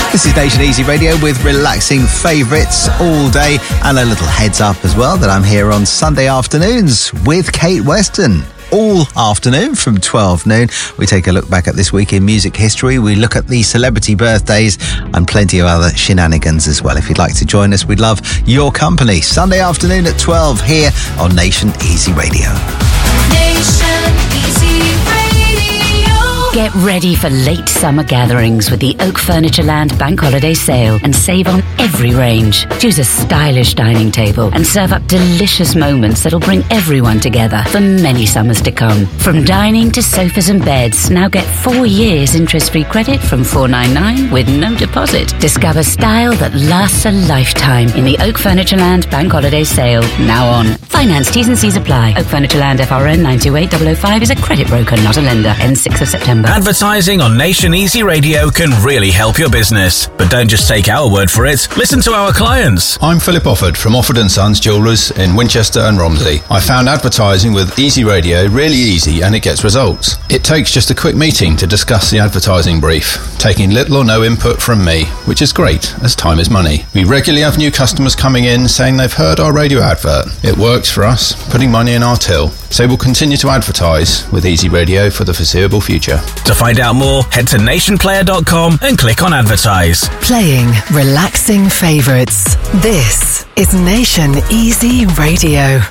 This is Nation Easy Radio with relaxing favourites all day, and a little heads up as well that I'm here on Sunday afternoons with Kate Weston. All afternoon from 12 noon. We take a look back at this week in music history. We look at the celebrity birthdays and plenty of other shenanigans as well. If you'd like to join us, we'd love your company. Sunday afternoon at 12 here on Nation Easy Radio. Nation Easy Radio. Get ready for late summer gatherings with the Oak Furnitureland Bank Holiday Sale and save on every range. Choose a stylish dining table and serve up delicious moments that'll bring everyone together for many summers to come. From dining to sofas and beds, now get 4 years interest-free credit from $499 with no deposit. Discover style that lasts a lifetime in the Oak Furnitureland Bank Holiday Sale, now on. Finance T's and C's apply. Oak Furnitureland FRN 928005 is a credit broker, not a lender. Ends 6th of September. Advertising on Nation Easy Radio can really help your business. But don't just take our word for it. Listen to our clients. I'm Philip Offord from Offord & Sons Jewellers in Winchester and Romsey. I found advertising with Easy Radio really easy, and it gets results. It takes just a quick meeting to discuss the advertising brief, taking little or no input from me, which is great, as time is money. We regularly have new customers coming in saying they've heard our radio advert. It works for us, putting money in our till. So we'll continue to advertise with Easy Radio for the foreseeable future. To find out more, head to nationplayer.com and click on advertise. Playing relaxing favourites. This is Nation Easy Radio.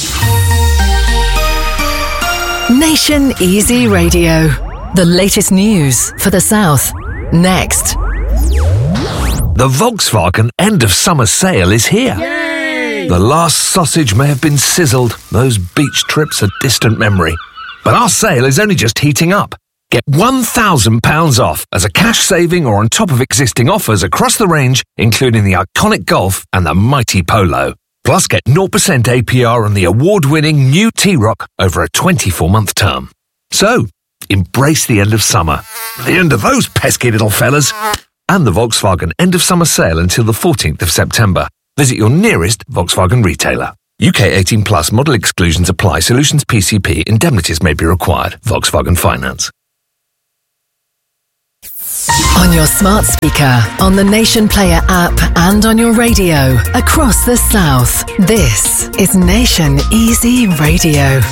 Nation Easy Radio. The latest news for the South. Next. The Volkswagen end of summer sale is here. Yay! The last sausage may have been sizzled. Those beach trips are distant memory. But our sale is only just heating up. Get £1,000 off as a cash saving or on top of existing offers across the range, including the iconic Golf and the mighty Polo. Plus, get 0% APR on the award-winning new T-Roc over a 24-month term. So, embrace the end of summer, the end of those pesky little fellas, and the Volkswagen end of summer sale until the 14th of September. Visit your nearest Volkswagen retailer. UK 18 plus model exclusions apply. Solutions PCP. Indemnities may be required. Volkswagen Finance. On your smart speaker, on the Nation Player app, and on your radio across the South. This is Nation Easy Radio.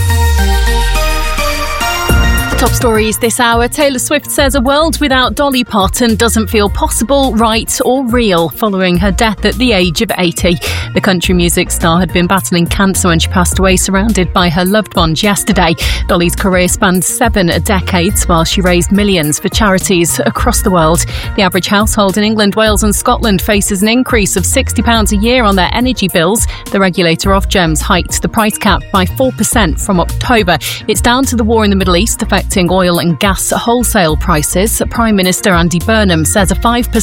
Top stories this hour. Taylor Swift says a world without Dolly Parton doesn't feel possible, right or real following her death at the age of 80. The country music star had been battling cancer when she passed away, surrounded by her loved ones yesterday. Dolly's career spanned 7 decades while she raised millions for charities across the world. The average household in England, Wales and Scotland faces an increase of £60 a year on their energy bills. The regulator Ofgem's hiked the price cap by 4% from October. It's down to the war in the Middle East affecting oil and gas wholesale prices. Prime Minister Andy Burnham says a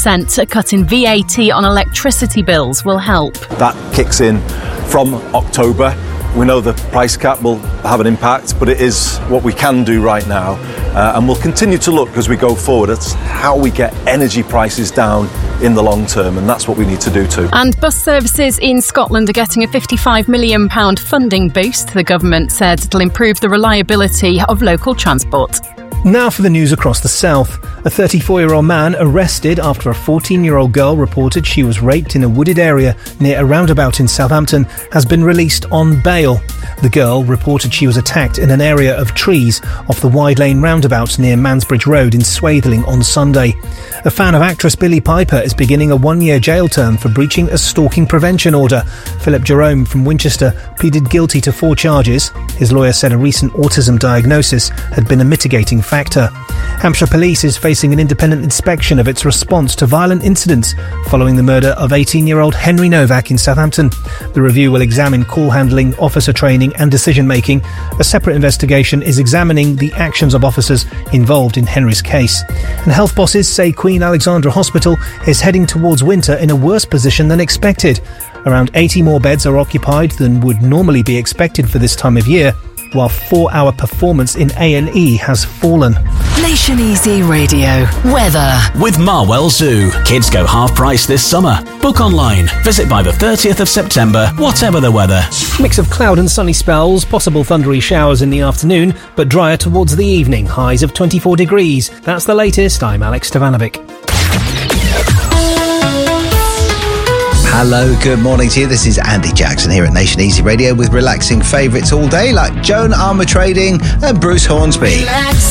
5% cut in VAT on electricity bills will help. That kicks in from October. We know the price cap will have an impact, but it is what we can do right now. And we'll continue to look as we go forward at how we get energy prices down in the long term, and that's what we need to do too. And bus services in Scotland are getting a £55 million funding boost. The government said it'll improve the reliability of local transport. Now for the news across the South. A 34-year-old man arrested after a 14-year-old girl reported she was raped in a wooded area near a roundabout in Southampton has been released on bail. The girl reported she was attacked in an area of trees off the Wide Lane roundabout near Mansbridge Road in Swatheling on Sunday. A fan of actress Billie Piper is beginning a 1-year jail term for breaching a stalking prevention order. Philip Jerome from Winchester pleaded guilty to 4 charges. His lawyer said a recent autism diagnosis had been a mitigating factor. Hampshire Police is facing an independent inspection of its response to violent incidents following the murder of 18-year-old Henry Novak in Southampton. The review will examine call handling, officer training and decision-making. A separate investigation is examining the actions of officers involved in Henry's case. And health bosses say Queen Alexandra Hospital is heading towards winter in a worse position than expected. Around 80 more beds are occupied than would normally be expected for this time of year, while 4-hour performance in A&E has fallen. Nation Easy Radio. Weather. With Marwell Zoo. Kids go half price this summer. Book online. Visit by the 30th of September, whatever the weather. Mix of cloud and sunny spells, possible thundery showers in the afternoon, but drier towards the evening. Highs of 24 degrees. That's the latest. I'm Alex Stevanovic. Hello, good morning to you. This is Andy Jackson here at Nation Easy Radio with relaxing favourites all day like Joan Armour Trading and Bruce Hornsby.